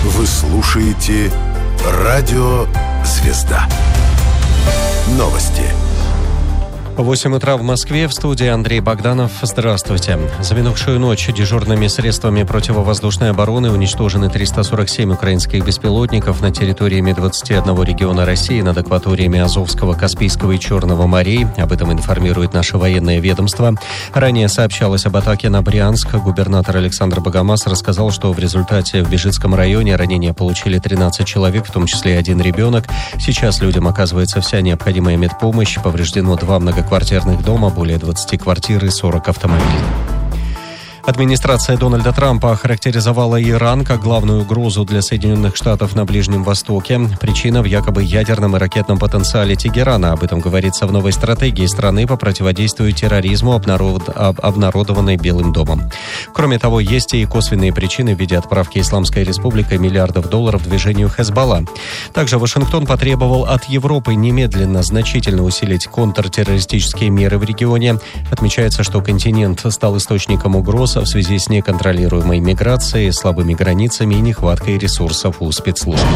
Вы слушаете Радио Звезда. Новости. 8 утра в Москве, в студии Андрей Богданов. Здравствуйте. За минувшую ночь дежурными средствами противовоздушной обороны уничтожены 347 украинских беспилотников на территории 21 региона России над акваториями Азовского, Каспийского и Черного морей. Об этом информирует наше военное ведомство. Ранее сообщалось об атаке на Брянск. Губернатор Александр Богомаз рассказал, что в результате в Бежецком районе ранения получили 13 человек, в том числе и один ребенок. Сейчас людям оказывается вся необходимая медпомощь. Повреждено 2 многоквартирных дома, более 20 квартир и 40 автомобилей. Администрация Дональда Трампа охарактеризовала Иран как главную угрозу для Соединенных Штатов на Ближнем Востоке. Причина в якобы ядерном и ракетном потенциале Тегерана. Об этом говорится в новой стратегии страны по противодействию терроризму, обнародованной Белым домом. Кроме того, есть и косвенные причины в виде отправки Исламской Республикой миллиардов долларов движению Хезболла. Также Вашингтон потребовал от Европы немедленно значительно усилить контртеррористические меры в регионе. Отмечается, что континент стал источником угроз в связи с неконтролируемой миграцией, слабыми границами и нехваткой ресурсов у спецслужб.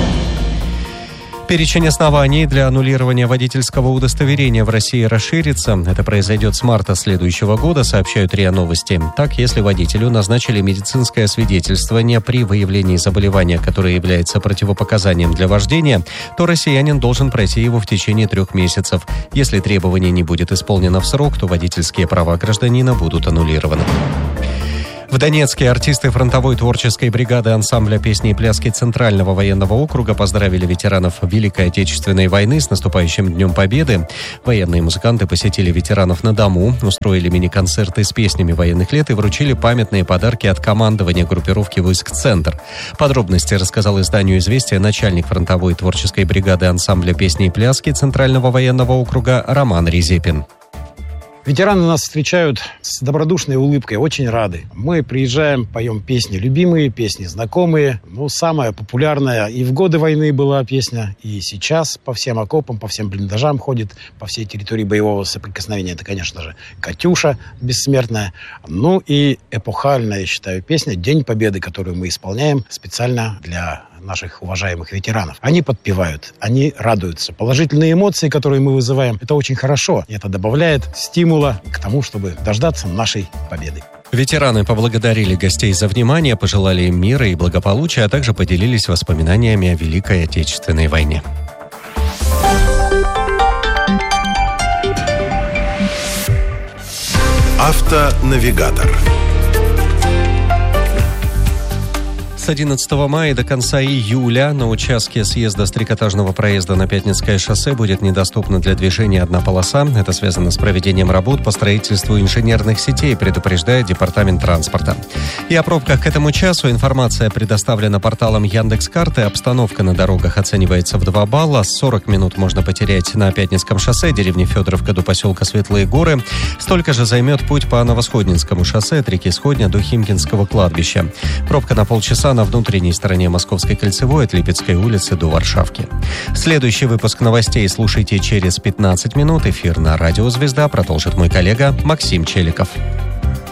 Перечень оснований для аннулирования водительского удостоверения в России расширится. Это произойдет с марта следующего года, сообщают РИА Новости. Так, если водителю назначили медицинское освидетельствование при выявлении заболевания, которое является противопоказанием для вождения, то россиянин должен пройти его в течение 3 месяцев. Если требование не будет исполнено в срок, то водительские права гражданина будут аннулированы. В Донецке артисты фронтовой творческой бригады ансамбля песни и пляски Центрального военного округа поздравили ветеранов Великой Отечественной войны с наступающим Днем Победы. Военные музыканты посетили ветеранов на дому, устроили мини-концерты с песнями военных лет и вручили памятные подарки от командования группировки войск «Центр». Подробности рассказал изданию «Известия» начальник фронтовой творческой бригады ансамбля песни и пляски Центрального военного округа Роман Резепин. Ветераны нас встречают с добродушной улыбкой, очень рады. Мы приезжаем, поем песни любимые, песни знакомые. Самая популярная и в годы войны была песня, и сейчас по всем окопам, по всем блиндажам ходит, по всей территории боевого соприкосновения. Это, конечно же, «Катюша» бессмертная. И эпохальная, я считаю, песня «День Победы», которую мы исполняем специально для наших уважаемых ветеранов. Они подпевают, они радуются. Положительные эмоции, которые мы вызываем, это очень хорошо. И это добавляет стимула к тому, чтобы дождаться нашей победы. Ветераны поблагодарили гостей за внимание, пожелали им мира и благополучия, а также поделились воспоминаниями о Великой Отечественной войне. Автонавигатор. С 11 мая до конца июля на участке съезда с трикотажного проезда на Пятницкое шоссе будет недоступна для движения одна полоса. Это связано с проведением работ по строительству инженерных сетей, предупреждает Департамент транспорта. И о пробках к этому часу информация предоставлена порталом Яндекс.Карты. Обстановка на дорогах оценивается в 2 балла. 40 минут можно потерять на Пятницком шоссе, деревни Федоровка до поселка Светлые Горы. Столько же займет путь по Новосходнинскому шоссе от реки Сходня до Химкинского кладбища. Пробка на полчаса на внутренней стороне Московской кольцевой от Липецкой улицы до Варшавки. Следующий выпуск новостей слушайте через 15 минут. Эфир на Радио Звезда продолжит мой коллега Максим Челиков.